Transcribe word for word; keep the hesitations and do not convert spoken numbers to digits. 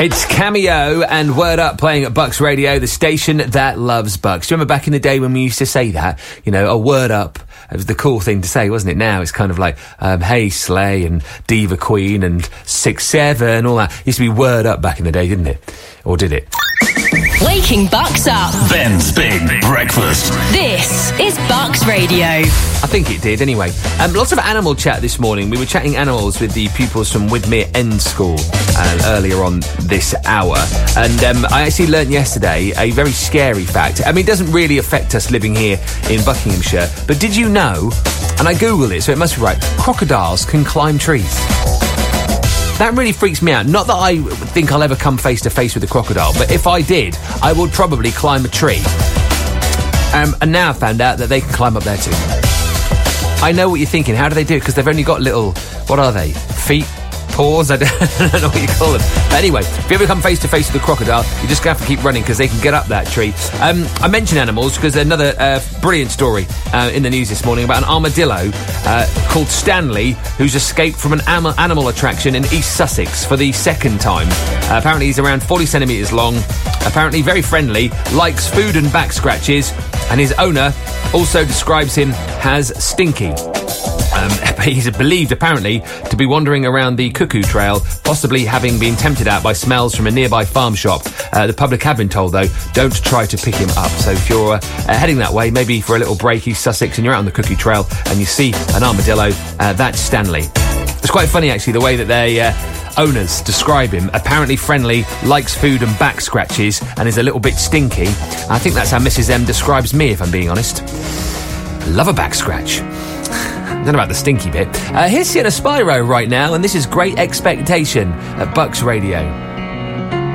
It's Cameo and Word Up playing at Bucks Radio, the station that loves Bucks. Do you remember back in the day when we used to say that? You know, a word up. It was the cool thing to say, wasn't it? Now it's kind of like, um, hey, Slay and Diva Queen and six seven, all that. It used to be Word Up back in the day, didn't it? Or did it? Waking Bucks up. Ben's Big Breakfast. This is Bucks Radio. I think it did, anyway. Um, lots of animal chat this morning. We were chatting animals with the pupils from Widmere End School uh, earlier on this hour. And um, I actually learnt yesterday a very scary fact. I mean, it doesn't really affect us living here in Buckinghamshire. But did you know, and I googled it, so it must be right, crocodiles can climb trees. That really freaks me out. Not that I think I'll ever come face to face with a crocodile, but if I did, I would probably climb a tree. Um, and now I've found out that they can climb up there too. I know what you're thinking. How do they do it? Because they've only got little, what are they? Feet? Paws? I don't, I don't know what you call them. But anyway, if you ever come face to face with a crocodile, you just have to keep running because they can get up that tree. Um, I mention animals because there's another uh, brilliant story uh, in the news this morning about an armadillo uh, called Stanley who's escaped from an am- animal attraction in East Sussex for the second time. Uh, apparently he's around forty centimetres long, apparently very friendly, likes food and back scratches, and his owner also describes him as stinky. Um, he's believed, apparently, to be wandering around the Cuckoo Trail, possibly having been tempted out by smells from a nearby farm shop. Uh, the public have been told, though, don't try to pick him up. So if you're uh, uh, heading that way, maybe for a little break, East Sussex, and you're out on the Cuckoo Trail and you see an armadillo, uh, that's Stanley. It's quite funny, actually, the way that they... Uh, owners describe him. Apparently friendly, likes food and back scratches, and is a little bit stinky. I think that's how Missus M describes me, if I'm being honest. Love a back scratch. I don't know about the stinky bit. Uh, here's Sienna Spyro right now, and this is Great Expectation at Bucks Radio.